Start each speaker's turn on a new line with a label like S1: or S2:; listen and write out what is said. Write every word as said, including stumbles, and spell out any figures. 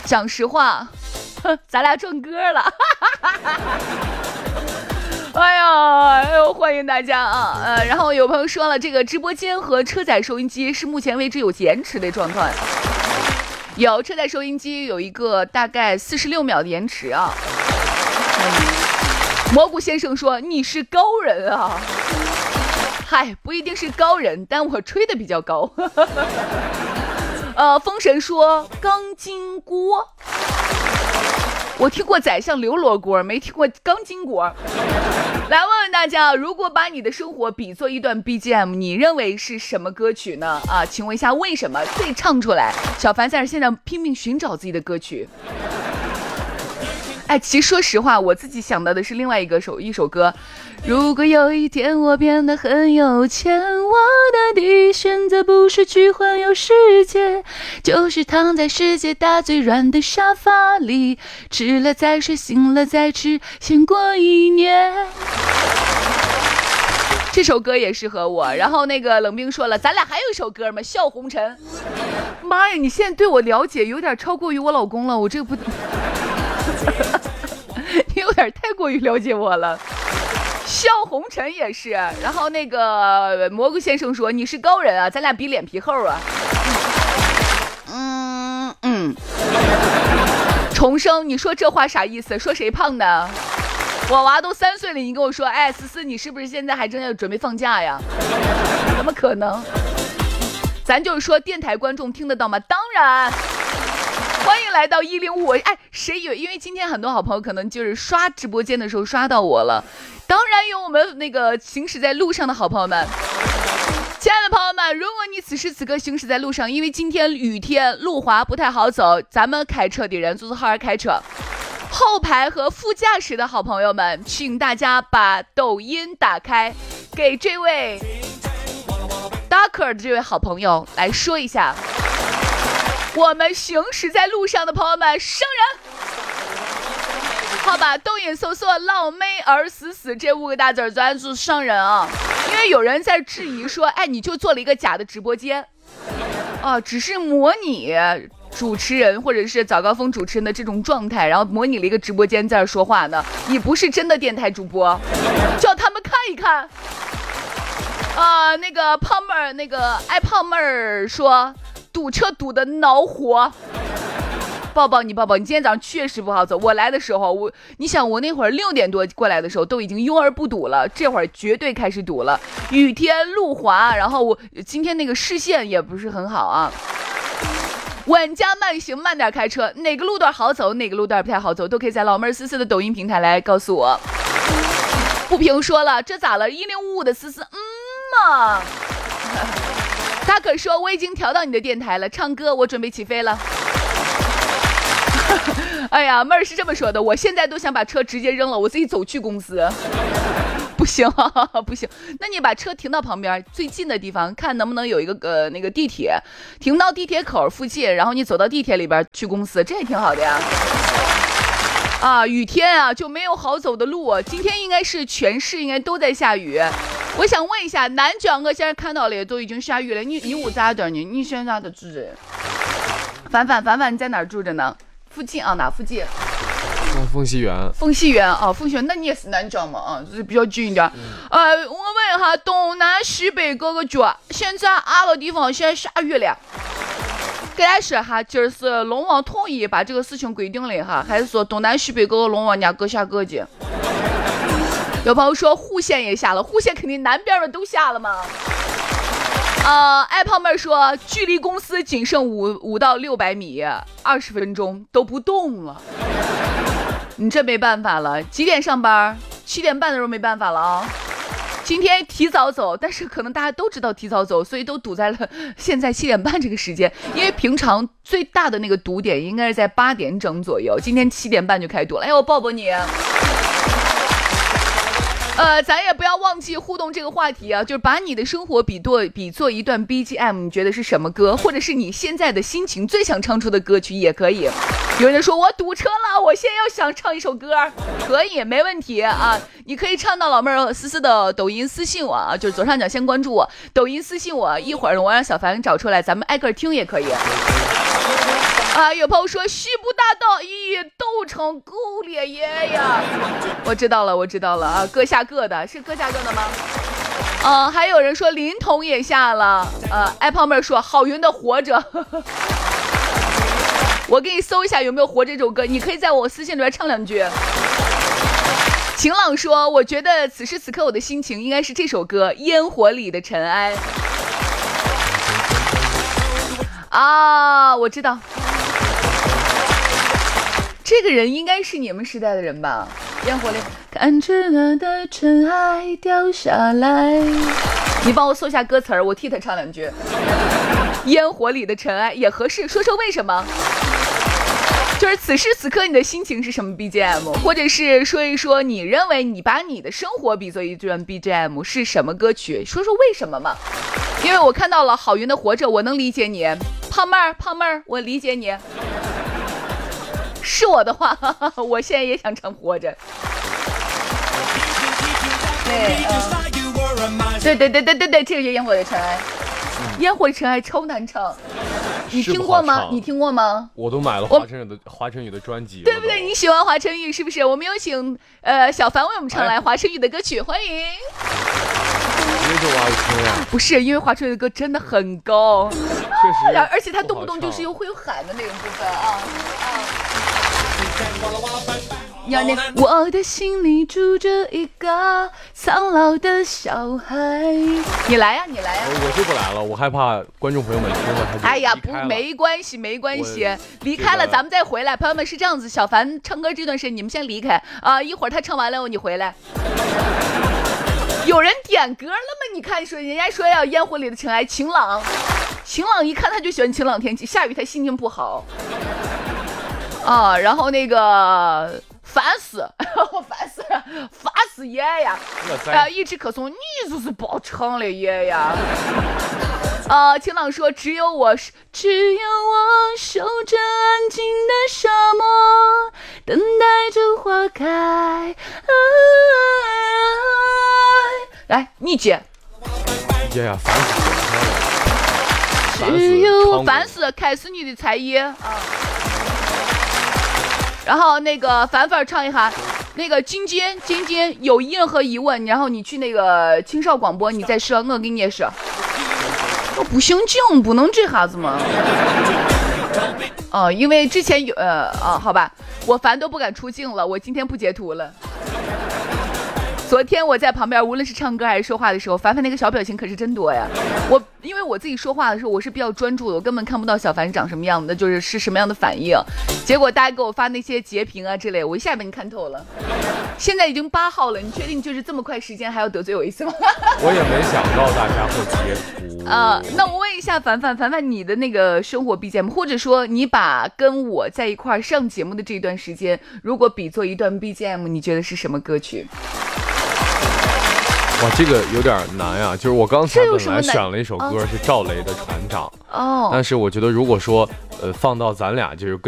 S1: 讲实话，咱俩撞歌了。哎呀，哎呦，欢迎大家啊！呃，然后有朋友说了，这个直播间和车载收音机是目前为止有延迟的状态。有车载收音机有一个大概四十六秒的延迟啊。嗯、蘑菇先生说你是高人啊，嗨，不一定是高人，但我吹的比较高。呃，风神说钢筋锅。我听过宰相刘罗锅，没听过钢筋锅。来问问大家，如果把你的生活比作一段 B G M， 你认为是什么歌曲呢？啊，请问一下为什么？自己唱出来。小凡在这现在拼命寻找自己的歌曲。哎，其实说实话，我自己想到的是另外一个首一首歌。如果有一天我变得很有钱，我的第一选择不是去环游世界，就是躺在世界大最软的沙发里，吃了再睡，醒了再吃，先过一年。这首歌也适合我。然后那个冷冰说了，咱俩还有一首歌吗？笑红尘。妈呀，你现在对我了解有点超过于我老公了，我这个不你有点太过于了解我了。笑红尘也是。然后那个蘑菇先生说你是高人啊，咱俩比脸皮厚啊。嗯嗯。重生，你说这话啥意思？说谁胖的？我娃都三岁了，你跟我说，哎，思思，你是不是现在还正在准备放假呀？怎么可能？咱就是说，电台观众听得到吗？当然。欢迎来到一零五。哎，谁有？因为今天很多好朋友可能就是刷直播间的时候刷到我了，当然有我们那个行驶在路上的好朋友们。亲爱的朋友们，如果你此时此刻行驶在路上，因为今天雨天路滑不太好走，咱们开车的人就是好好开车。后排和副驾驶的好朋友们，请大家把抖音打开，给这位 Darker 的这位好朋友来说一下，我们行驶在路上的朋友们生人。好吧，抖音搜索老妹儿死死这五个大字咱就上人啊。因为有人在质疑说，哎，你就做了一个假的直播间啊，只是模拟主持人或者是早高峰主持人的这种状态，然后模拟了一个直播间在这说话呢，你不是真的电台主播，叫他们看一看啊。那个胖妹儿，那个爱胖妹儿说堵车堵得恼火。抱抱你，抱抱你，今天早上确实不好走。我来的时候，我你想我那会儿六点多过来的时候都已经拥而不堵了，这会儿绝对开始堵了。雨天路滑，然后我今天那个视线也不是很好啊。稳加慢行，慢点开车，哪个路段好走，哪个路段不太好走，都可以在老妹儿思思的抖音平台来告诉我。不平说了，这咋了？一零五五的思思，嗯嘛。他可说我已经调到你的电台了，唱歌我准备起飞了。哎呀，妹儿是这么说的，我现在都想把车直接扔了，我自己走去公司。不行不行，那你把车停到旁边最近的地方，看能不能有一个呃那个地铁，停到地铁口附近，然后你走到地铁里边去公司，这也挺好的呀。啊，雨天啊就没有好走的路，今天应该是全市应该都在下雨。我想问一下，南疆我现在看到了都已经下雨了，你你屋咋的呢？你现在的住着？凡凡凡凡你在哪儿住着呢？附近啊，哪附近？
S2: 凤溪园。
S1: 凤溪园啊，凤溪园，那你也是南疆嘛？啊，就是比较近一点。嗯、呃，我问一下，东南西北各个角，现在阿个地方现在下雨了。给大家说哈，今儿是龙王统一把这个事情规定了哈，还是说东南西北各个龙王人家各下各的？有朋友说户县也下了，户县肯定南边的都下了嘛。呃，爱胖妹说，距离公司仅剩五五到六百米，二十分钟都不动了。你这没办法了，几点上班？七点半的时候没办法了啊。今天提早走，但是可能大家都知道提早走，所以都堵在了现在七点半这个时间。因为平常最大的那个堵点应该是在八点整左右，今天七点半就开堵了。哎，我抱抱你。呃，咱也不要忘记互动这个话题啊，就是把你的生活比作比作一段 B G M， 你觉得是什么歌，或者是你现在的心情最想唱出的歌曲也可以。有人说我堵车了，我现在要想唱一首歌，可以，没问题啊，你可以唱到老妹儿思思的抖音私信我啊，就是左上角先关注我，抖音私信我，一会儿我让小凡找出来，咱们挨个听也可以。 啊，有朋友说西部大道，咦，都成够烈耶呀！我知道了，我知道了啊，各下各的，是各下各的吗？呃，还有人说林童也下了，呃，爱胖妹说郝云的活着。我给你搜一下有没有活这首歌，你可以在我私信里边唱两句。晴朗说我觉得此时此刻我的心情应该是这首歌《烟火里的尘埃》啊，我知道这个人应该是你们时代的人吧。烟火里看着我的尘埃掉下来，你帮我搜一下歌词儿，我替他唱两句。烟火里的尘埃也合适，说说为什么，就是此时此刻你的心情是什么 B G M， 或者是说一说你认为你把你的生活比作一段 B G M 是什么歌曲，说说为什么嘛。因为我看到了郝云的活着，我能理解你。胖妹儿胖妹儿我理解你，是我的话呵呵我现在也想唱活着。对、呃、对对对对对对，这个就烟火的尘埃。烟火的尘埃超难唱，你听过吗？你听过吗？
S2: 我都买了华晨宇的华晨宇的专辑，
S1: 对不对？你喜欢华晨宇是不是？我们有请呃小凡为我们唱来华晨宇的歌曲，欢迎。不是，因为华晨宇的歌真的很高，
S2: 确实，
S1: 而且他动不动就是又会有喊的那种部分啊啊！你要那我的心里住着一个苍老的小孩，你来呀、啊，你来呀、啊！
S2: 我就不来了，我害怕观众朋友们听了他就
S1: 哎呀，不，没关系，没关系，离开了咱们再回来。朋友们是这样子，小凡唱歌这段时间你们先离开啊、呃，一会儿他唱完了你回来。有人点歌了吗？你看说人家说要烟火里的尘埃，晴朗，晴朗一看他就喜欢晴朗天气，下雨他心情不好啊。然后那个烦死，我烦死了，烦死爷呀！啊，一直可颂，你就是爆唱了爷呀！啊，晴朗说只有我是，只有我守着安静的沙漠，等待着花开。啊来，妮姐。
S2: 哎呀，烦死了！
S1: 只有烦死，开始你的才艺啊！然后那个凡凡唱一下，那个晶晶晶晶有任何疑问，然后你去那个青少广播，你再说，我给你说。我不行静，不能这下子吗？哦，因为之前有呃啊，好吧，我凡都不敢出镜了，我今天不截图了。昨天我在旁边，无论是唱歌还是说话的时候，凡凡那个小表情可是真多呀。我因为我自己说话的时候，我是比较专注的，我根本看不到小凡长什么样的，就是是什么样的反应。结果大家给我发那些截屏啊之类，我一下被你看透了。现在已经八号了，你确定就是这么快时间还要得罪我一次吗？
S2: 我也没想到大家会截图
S1: 啊、呃。那我问一下凡凡，凡凡你的那个生活 B G M， 或者说你把跟我在一块上节目的这段时间，如果比作一段 B G M， 你觉得是什么歌曲？
S2: 哇，这个有点难呀！就是我刚才本来选了一首歌是赵雷的《船长》，哦，但是我觉得如果说呃放到咱俩就是。